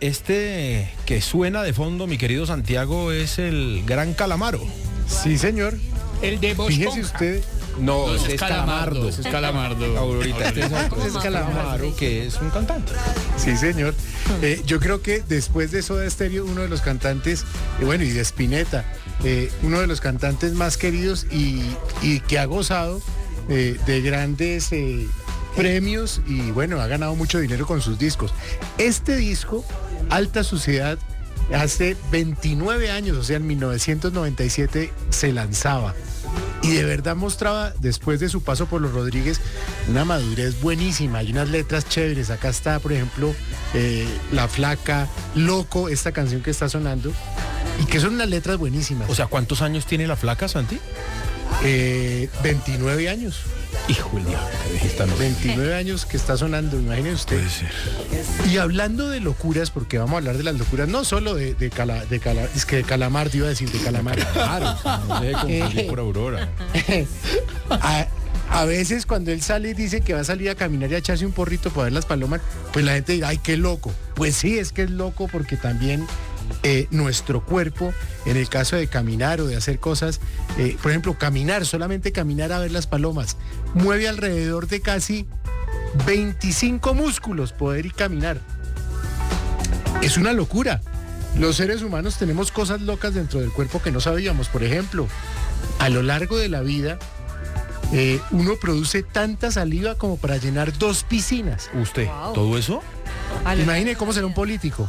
este que suena de fondo, mi querido Santiago, es el Gran Calamaro. Sí, señor. El de Bob Fíjese Esponja. usted. No, Ese es Calamardo. Ese es Calamardo. Ahorita este es Calamaro, que es un cantante. Sí, señor. Yo creo que después de Soda Stereo, uno de los cantantes, y de Spinetta, uno de los cantantes más queridos y que ha gozado de grandes premios y ha ganado mucho dinero con sus discos. Este disco, Alta Suciedad, hace 29 años, o sea, en 1997 se lanzaba. Y de verdad mostraba, después de su paso por los Rodríguez, una madurez buenísima. Hay unas letras chéveres. Acá está, por ejemplo, La Flaca, Loco, esta canción que está sonando. Y que son unas letras buenísimas. O sea, ¿cuántos años tiene La Flaca, Santi? 29 años. Hijo del diablo, 29 años que está sonando, imagínese usted. Puede ser. Y hablando de locuras, porque vamos a hablar de las locuras, no solo de Calamardo, iba a decir, de Calamar. Claro, no se deje confundir por Aurora. A veces cuando él sale y dice que va a salir a caminar y a echarse un porrito para ver las palomas, pues la gente dirá, ay, qué loco. Pues sí, es que es loco porque también nuestro cuerpo, en el caso de caminar o de hacer cosas, por ejemplo, solamente caminar a ver las palomas, mueve alrededor de casi 25 músculos poder ir caminar. Es una locura. Los seres humanos tenemos cosas locas dentro del cuerpo que no sabíamos. Por ejemplo, a lo largo de la vida, uno produce tanta saliva como para llenar 2 piscinas. ¿Usted? Wow. ¿Todo eso? Imagine cómo será un político.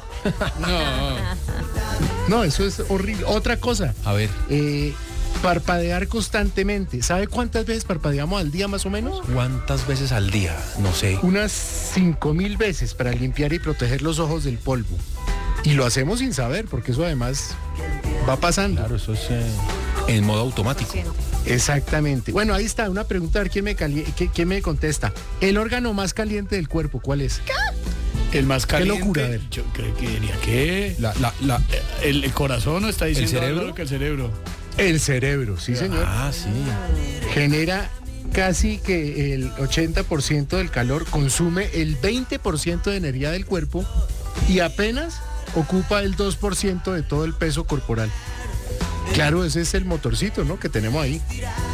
No, eso es horrible. Otra cosa. A ver. Parpadear constantemente. ¿Sabe cuántas veces parpadeamos al día más o menos? ¿Cuántas veces al día? No sé. Unas 5,000 veces para limpiar y proteger los ojos del polvo. Y lo hacemos sin saber, porque eso además va pasando. Claro, eso es en modo automático. Exactamente. Bueno, ahí está una pregunta, a ver quién me contesta. El órgano más caliente del cuerpo, ¿cuál es? El más caliente. Qué locura, a ver. Yo creo que diría que el corazón, ¿no está diciendo? ¿El cerebro? Algo que el cerebro. El cerebro, sí, señor. Ah, sí. Genera casi que el 80% del calor, consume el 20% de energía del cuerpo y apenas ocupa el 2% de todo el peso corporal. Claro, ese es el motorcito, ¿no?, que tenemos ahí.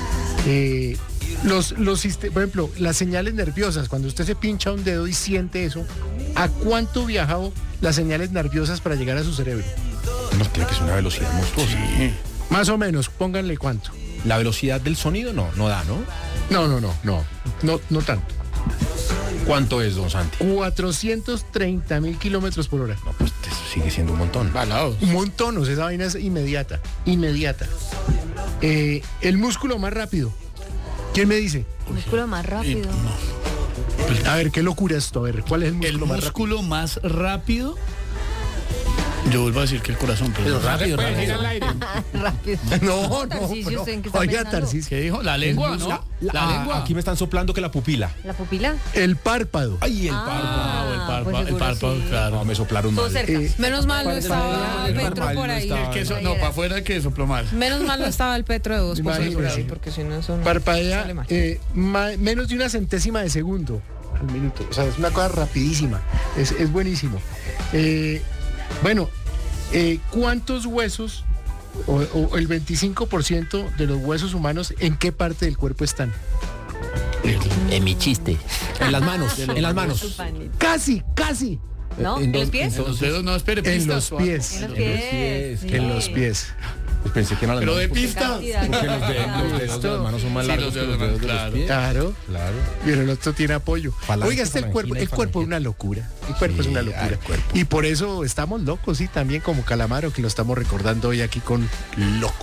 Por ejemplo, las señales nerviosas, cuando usted se pincha un dedo y siente eso, ¿a cuánto viajado las señales nerviosas para llegar a su cerebro? No, tiene que ser una velocidad monstruosa. Sí. Más o menos, pónganle cuánto. La velocidad del sonido no da, ¿no? No tanto. ¿Cuánto es, don Santi? 430.000 kilómetros por hora. No, pues eso sigue siendo un montón. Balados. Un montón, o sea, esa vaina es inmediata. El músculo más rápido. ¿Quién me dice? Músculo más rápido. A ver, qué locura esto. A ver, ¿cuál es el músculo El más rápido? músculo más rápido. Yo vuelvo a decir que el corazón, pero rápido. Rápido. No. Tarcisio, ¿usted en qué está Oiga, pensando? Tarcisio. ¿qué dijo? La lengua, ¿no? La lengua. Aquí me están soplando que la pupila. ¿La pupila? El párpado. Ay, el Pues el seguro párpado, sí. claro. No, me soplaron Todo mal. cerca. Menos mal no Para estaba el Petro normal por no ahí. estaba. El que no, para afuera que sopló mal. Menos mal no estaba el Petro de 2 Imagínese. por ahí, porque si no eso no Parpadea sale mal. menos de una centésima de segundo al minuto. O sea, es una cosa rapidísima. Es buenísimo. ¿Cuántos huesos o el 25% de los huesos humanos en qué parte del cuerpo están? En mi chiste. En las manos, en las manos. Casi. ¿No? ¿En los pies? En los dedos, no, espere, En pistas, los pies. En los pies. sí. En los pies. Pues pensé que eran las Pero manos. de pista. Porque los dedos de las manos son más Sí, largos los que dedos los de dedos de las los manos, pies. Claro. Claro. Pero el otro tiene apoyo. Falange, Oiga, el cuerpo falangina y es falange. una locura. El cuerpo es una locura. el cuerpo. Y por eso estamos locos, sí, también como Calamaro, que lo estamos recordando hoy aquí con Loco.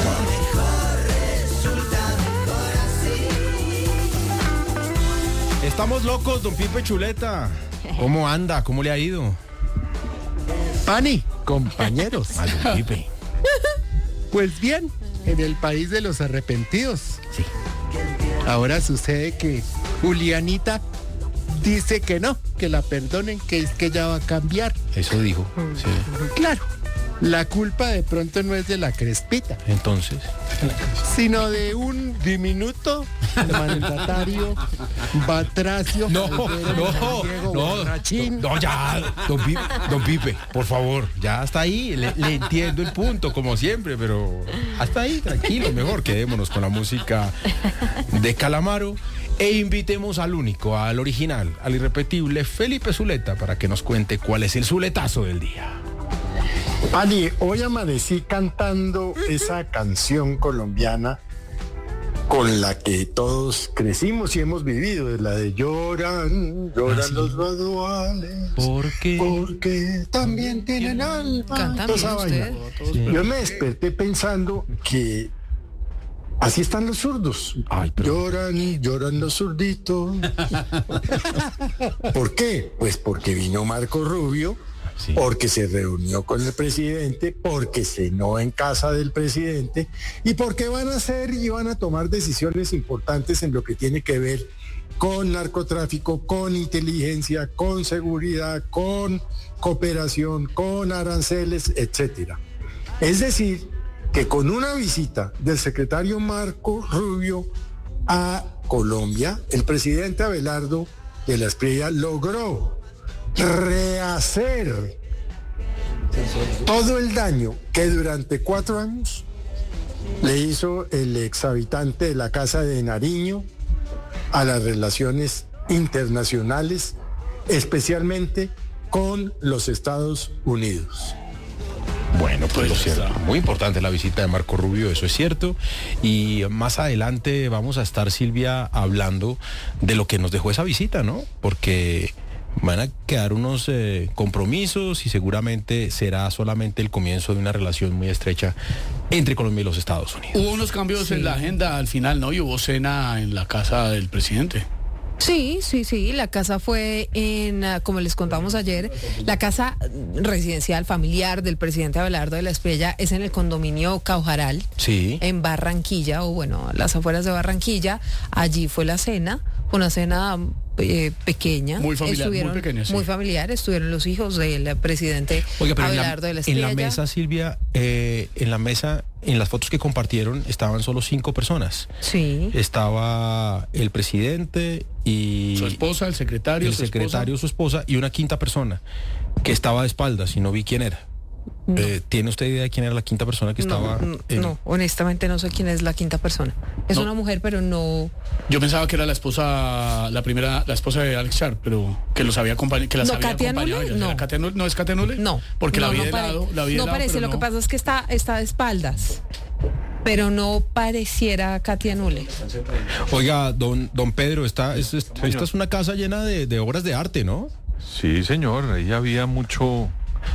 Estamos locos, don Pipe Chuleta. ¿Cómo anda? ¿Cómo le ha ido? Pani, compañeros. A don Pipe. Pues bien, en el país de los arrepentidos. Sí. Ahora sucede que Julianita dice que no, que la perdonen, que es que ella va a cambiar. Eso dijo. Sí. Claro, La culpa de pronto no es de la Crespita, Entonces, sino de un diminuto mandatario batracio. no, borrachín. ya, don Pipe, por favor, ya hasta ahí, le entiendo el punto, como siempre, pero hasta ahí, tranquilo, mejor quedémonos con la música de Calamaro e invitemos al único, al original, al irrepetible Felipe Zuleta para que nos cuente cuál es el zuletazo del día. Ani, hoy amanecí cantando esa canción colombiana con la que todos crecimos y hemos vivido, es la de lloran los graduales. Porque también tienen alma. Cantan Toda esa bien vaina. ustedes. Yo me desperté pensando que así están los zurdos. Ay, pero- Lloran los zurditos. ¿Por qué? Pues porque vino Marco Rubio, Sí. porque se reunió con el presidente, porque cenó en casa del presidente y porque van a hacer y van a tomar decisiones importantes en lo que tiene que ver con narcotráfico, con inteligencia, con seguridad, con cooperación, con aranceles, etcétera. Es decir, que con una visita del secretario Marco Rubio a Colombia, el presidente Abelardo de la Espriella logró rehacer todo el daño que durante 4 años le hizo el exhabitante de la Casa de Nariño a las relaciones internacionales, especialmente con los Estados Unidos. Bueno, pues lo Pues cierto. está. Muy importante la visita de Marco Rubio, eso es cierto. Y más adelante vamos a estar, Silvia, hablando de lo que nos dejó esa visita, ¿no? Porque van a quedar unos compromisos y seguramente será solamente el comienzo de una relación muy estrecha entre Colombia y los Estados Unidos. Hubo unos cambios en la agenda al final, ¿no? Y hubo cena en la casa del presidente. Sí, la casa fue como les contamos ayer, la casa residencial familiar del presidente Abelardo de la Espriella es en el condominio Caujaral, Sí. en Barranquilla, o bueno, a las afueras de Barranquilla. Allí fue la cena, fue una cena pequeña. Muy familiar, muy pequeña, sí. Muy familiar, estuvieron los hijos del presidente Oiga, pero Abelardo de la en Espriella. la mesa, Silvia, en la mesa, en las fotos que compartieron, estaban solo 5 personas. Sí. Estaba el presidente y Su esposa, el secretario, el su esposa. secretario, su esposa y una quinta persona que estaba de espaldas y no vi quién era. ¿Tiene usted idea de quién era la quinta persona que estaba? No, honestamente no sé quién es la quinta persona. Es No. una mujer, pero no. Yo pensaba que era la esposa de Alex Sharp, pero que los había acompañado, que las No, había Katia acompañado. Nule, ella. no. ¿Era Katia Nule? ¿No es Katia Nule? No. Porque no, la vi no de pare- lado, la vi de no lado, parece, pero lo que no. pasa es que está de espaldas. Pero no pareciera Katia Nule. Oiga, don Pedro, esta es una casa llena de obras de arte, ¿no? Sí, señor, ahí había mucho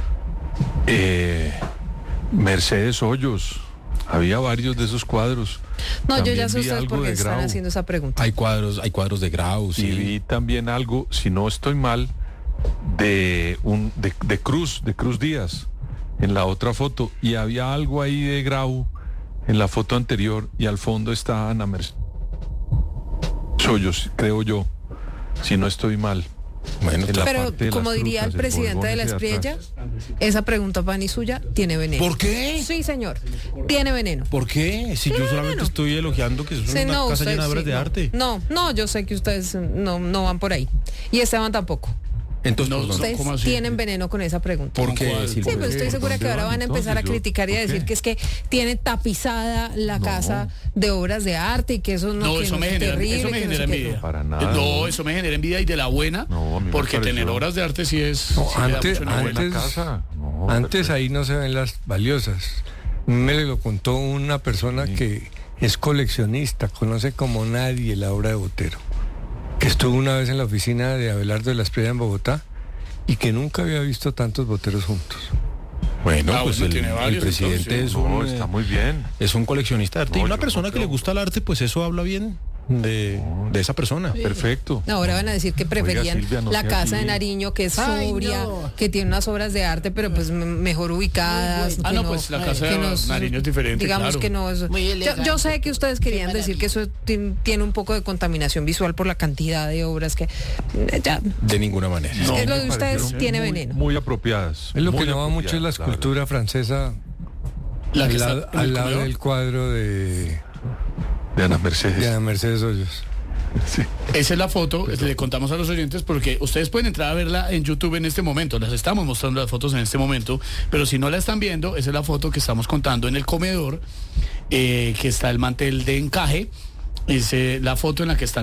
Mercedes Hoyos, había varios de esos cuadros. No, yo También ya sé vi ustedes algo por qué de están Grau. haciendo esa pregunta. Hay cuadros de Grau, Y sí. vi también algo, si no estoy mal, de Cruz Díaz en la otra foto, y había algo ahí de Grau en la foto anterior, y al fondo está Ana Mercedes Hoyos, creo yo, si no estoy mal. Bueno, En la Pero parte de como las diría el frutas, presidente de la borbones de Espriella, atrás. esa pregunta para ni suya tiene veneno. ¿Por qué? Sí, señor. Tiene veneno. ¿Por qué? Si yo solamente veneno. estoy elogiando que es Sí, una no, casa usted llena de obras sí, de no. arte. No, yo sé que ustedes no van por ahí. Y Esteban tampoco. Entonces, No, ¿por dónde? Ustedes ¿cómo así? tienen veneno con esa pregunta. ¿Por qué, ¿Cuál? Silvia? Sí, pero estoy ¿Por segura que dónde ahora van van a empezar a entonces? criticar y a ¿Por decir qué? que es que tiene tapizada la casa de obras de arte y que eso no, No, que eso no me es genera, terrible, eso me que no genera sé qué, envidia. no. Para nada, No, no. eso me genera envidia y de la buena, No, a mí me porque pareció. tener obras de arte sí es... No, sí le da antes- mucho enhorabuena. Buena casa. No, Antes perfecto. ahí no se ven las valiosas. Me lo contó una persona Sí. que es coleccionista, conoce como nadie la obra de Botero, que estuvo una vez en la oficina de Abelardo de la Espriella en Bogotá y que nunca había visto tantos boteros juntos. Bueno, Ah, pues bueno, el tiene varios, presidente entonces, es No, está muy bien. un colesionista de arte. No, y una yo persona no que le creo. gusta el arte, pues eso habla bien de esa persona. Perfecto. Ahora van a decir que preferían Silvia, no la sea casa de así. Nariño, que es Ay, sobria, no. que tiene unas obras de arte, pero pues mejor ubicadas. Muy Ah, que no, pues la casa que de Nariño es diferente, Digamos claro. que no es... Muy Yo elegante. sé que ustedes querían Qué decir que eso tiene un poco de contaminación visual por la cantidad de obras que... ya, De ninguna manera. No, es lo me de ustedes parecieron tiene muy- veneno. Muy apropiadas. Es lo muy que llama mucho es la apropiadas, escultura francesa La que al, está lado, en el al lado comedor. del cuadro de De Ana Mercedes. Ana Mercedes Hoyos. Sí. Esa es la foto, le contamos a los oyentes porque ustedes pueden entrar a verla en YouTube en este momento, las estamos mostrando las fotos en este momento, pero si no la están viendo, esa es la foto que estamos contando en el comedor, que está el mantel de encaje. Es la foto en la que están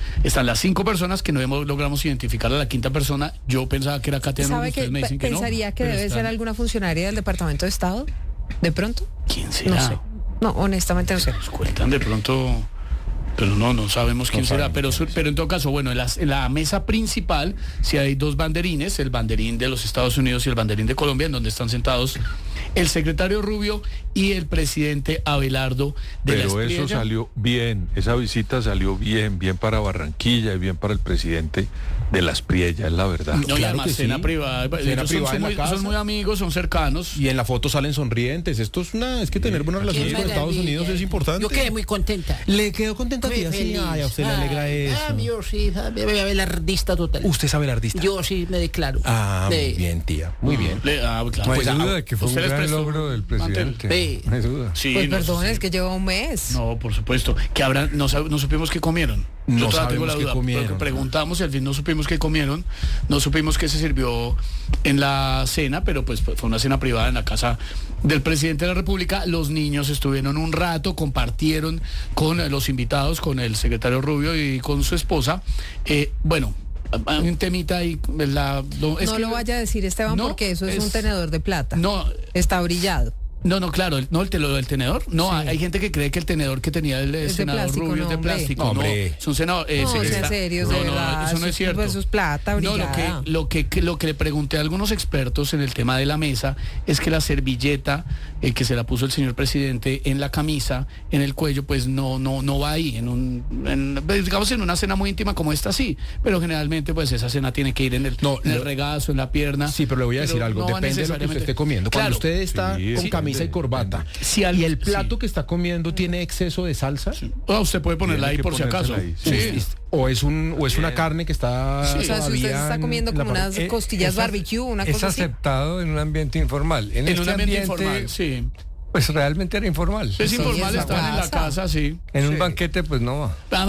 las 5 personas que no logramos identificar a la quinta persona. Yo pensaba que era Katia Nubio, ¿Sabe que ustedes me dicen que no. pensaría que pero debe están- ser alguna funcionaria del Departamento de Estado? ¿De pronto? ¿Quién será? No sé. No, honestamente no sé. Nos cuentan de pronto, pero no sabemos quién será. Pero en todo caso, bueno, en la mesa principal sí hay 2 banderines, el banderín de los Estados Unidos y el banderín de Colombia, en donde están sentados el secretario Rubio y el presidente Abelardo de la Pero eso Espriella. salió bien, esa visita salió bien para Barranquilla y bien para el presidente de la Espriella, es la verdad. No, y Claro además que cena sí. privada. Cena Ellos privada en la casa. son muy amigos, son cercanos. Y en la foto salen sonrientes. Esto es que tener buenas relaciones con Estados Unidos es importante. Yo quedé muy contenta. Le quedó contenta, Muy tía. Sí, feliz. ay, a usted le alegra eso. Yo sí, me voy a ver la ardista total. Usted sabe el artista. Yo sí me declaro. Ah, De- muy bien, tía. Muy bien. Claro. No hay Pues, duda de que fue un ¿usted les gran prestó logro del presidente. Sí. No hay duda. Sí, Pues no, perdón, sí. es que lleva un mes. No, por supuesto. Que habrán, no supimos qué comieron. No Yo todavía tengo sabemos la qué duda. comieron. Porque preguntamos y al fin no supimos qué comieron. No supimos qué se sirvió en la cena, pero pues fue una cena privada en la casa del presidente de la República. Los niños estuvieron un rato, compartieron con los invitados, con el secretario Rubio y con su esposa. Bueno, hay un temita ahí. No lo vaya a decir, Esteban, No, porque eso es un tenedor de plata. No, Está brillado. no, claro, no el tenedor. No, Sí. hay gente que cree que el tenedor que tenía el Es de senador plástico, Rubio no, es de hombre. plástico. No, No, hombre. es un senador. No, sean serios, de verdad. Eso no es cierto. Pues eso es plata No, brillada. lo que le pregunté a algunos expertos en el tema de la mesa es que la servilleta que se la puso el señor presidente en la camisa, en el cuello, pues no va ahí. Digamos en una cena muy íntima como esta sí, pero generalmente pues esa cena tiene que ir en el regazo, en la pierna. Sí, pero le voy a decir algo. no va Depende de lo que usted necesariamente. esté comiendo. Cuando Claro. usted está Sí, con sí, camisa y depende, corbata Si y el plato sí. que está comiendo tiene exceso de salsa, Usted puede ponerla Tiene ahí que por si acaso. ponérsela ahí, Sí. o es una carne que está O sea, si usted todavía está comiendo en la como par- unas costillas barbecue, una es cosa así. aceptado en un ambiente informal. En este un ambiente informal, sí. pues realmente era informal. Es Sí, informal, es la están en la casa. casa, sí. En un Sí. banquete pues no va.